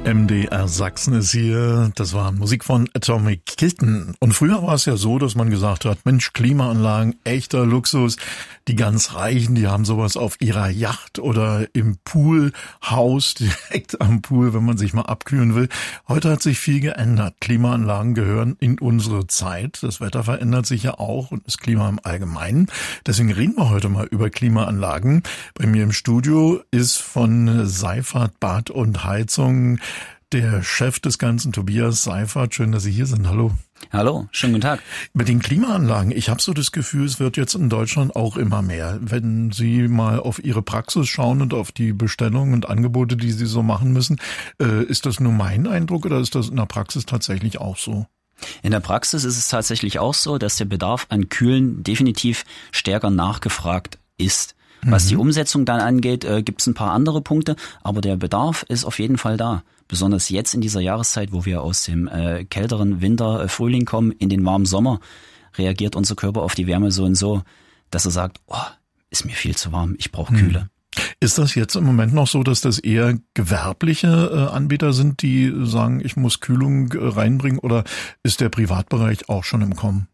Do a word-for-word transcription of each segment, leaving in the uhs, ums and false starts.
M D R Sachsen ist hier. Das war Musik von Atomic Kitten. Und früher war es ja so, dass man gesagt hat, Mensch, Klimaanlagen, echter Luxus. Die ganz Reichen, die haben sowas auf ihrer Yacht oder im Poolhaus, direkt am Pool, wenn man sich mal abkühlen will. Heute hat sich viel geändert. Klimaanlagen gehören in unsere Zeit. Das Wetter verändert sich ja auch und das Klima im Allgemeinen. Deswegen reden wir heute mal über Klimaanlagen. Bei mir im Studio ist von Seifert Bad und Heizung der Chef des Ganzen, Tobias Seifert. Schön, dass Sie hier sind. Hallo. Hallo, schönen guten Tag. Mit den Klimaanlagen, ich habe so das Gefühl, es wird jetzt in Deutschland auch immer mehr. Wenn Sie mal auf Ihre Praxis schauen und auf die Bestellungen und Angebote, die Sie so machen müssen, äh, ist das nur mein Eindruck oder ist das in der Praxis tatsächlich auch so? In der Praxis ist es tatsächlich auch so, dass der Bedarf an Kühlen definitiv stärker nachgefragt ist. Was mhm. die Umsetzung dann angeht, äh, gibt es ein paar andere Punkte, aber der Bedarf ist auf jeden Fall da. Besonders jetzt in dieser Jahreszeit, wo wir aus dem äh, kälteren Winter, äh, Frühling kommen, in den warmen Sommer, reagiert unser Körper auf die Wärme so und so, dass er sagt, oh, ist mir viel zu warm, ich brauche Kühle. Ist das jetzt im Moment noch so, dass das eher gewerbliche äh, Anbieter sind, die sagen, ich muss Kühlung äh, reinbringen, oder ist der Privatbereich auch schon im Kommen?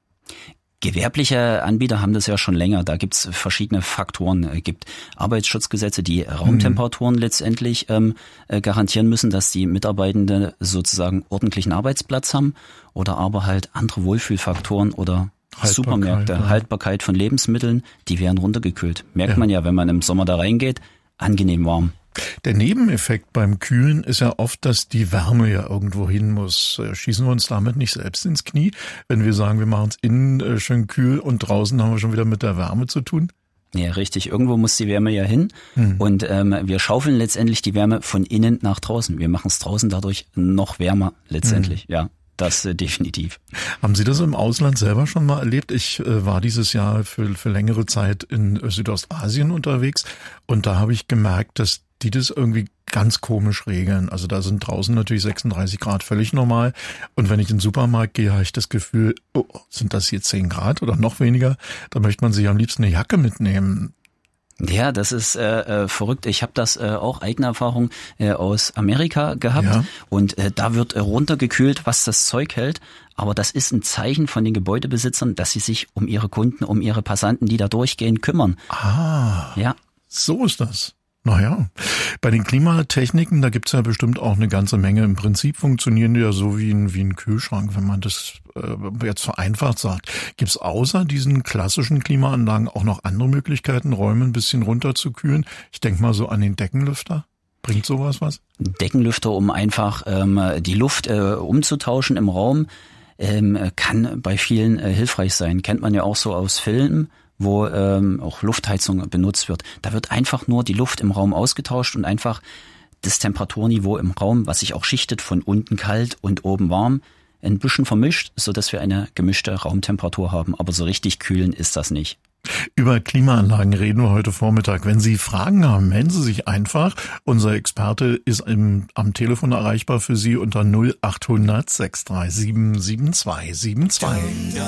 Gewerbliche Anbieter haben das ja schon länger. Da gibt's verschiedene Faktoren. Es gibt Arbeitsschutzgesetze, die Raumtemperaturen mhm. letztendlich ähm, garantieren müssen, dass die Mitarbeitenden sozusagen ordentlichen Arbeitsplatz haben, oder aber halt andere Wohlfühlfaktoren oder Haltbarkeit, Supermärkte, ja. Haltbarkeit von Lebensmitteln, die werden runtergekühlt. Merkt ja. man ja, wenn man im Sommer da reingeht, angenehm warm. Der Nebeneffekt beim Kühlen ist ja oft, dass die Wärme ja irgendwo hin muss. Schießen wir uns damit nicht selbst ins Knie, wenn wir sagen, wir machen es innen schön kühl und draußen haben wir schon wieder mit der Wärme zu tun? Ja, richtig. Irgendwo muss die Wärme ja hin. Hm. Und ähm, wir schaufeln letztendlich die Wärme von innen nach draußen. Wir machen es draußen dadurch noch wärmer letztendlich, hm. ja. Das äh, definitiv. Haben Sie das im Ausland selber schon mal erlebt? Ich äh, war dieses Jahr für, für längere Zeit in Südostasien unterwegs und da habe ich gemerkt, dass die das irgendwie ganz komisch regeln. Also da sind draußen natürlich sechsunddreißig Grad völlig normal. Und wenn ich in den Supermarkt gehe, habe ich das Gefühl, oh, sind das hier zehn Grad oder noch weniger? Da möchte man sich am liebsten eine Jacke mitnehmen. Ja, das ist äh, äh, verrückt. Ich habe das äh, auch eigene Erfahrung äh, aus Amerika gehabt ja. und äh, da wird äh, runtergekühlt, was das Zeug hält. Aber das ist ein Zeichen von den Gebäudebesitzern, dass sie sich um ihre Kunden, um ihre Passanten, die da durchgehen, kümmern. Ah, ja, so ist das. Naja, bei den Klimatechniken, da gibt's ja bestimmt auch eine ganze Menge. Im Prinzip funktionieren die ja so wie ein, wie ein Kühlschrank, wenn man das äh, jetzt vereinfacht sagt. Gibt's außer diesen klassischen Klimaanlagen auch noch andere Möglichkeiten, Räume ein bisschen runterzukühlen? Ich denke mal so an den Deckenlüfter. Bringt sowas was? Deckenlüfter, um einfach ähm, die Luft äh, umzutauschen im Raum, ähm, kann bei vielen äh, hilfreich sein. Kennt man ja auch so aus Filmen, wo ähm, auch Luftheizung benutzt wird. Da wird einfach nur die Luft im Raum ausgetauscht und einfach das Temperaturniveau im Raum, was sich auch schichtet, von unten kalt und oben warm, ein bisschen vermischt, so dass wir eine gemischte Raumtemperatur haben. Aber so richtig kühlen ist das nicht. Über Klimaanlagen reden wir heute Vormittag. Wenn Sie Fragen haben, melden Sie sich einfach. Unser Experte ist im, am Telefon erreichbar für Sie unter null achthundert sechs drei sieben sieben zwei sieben zwei.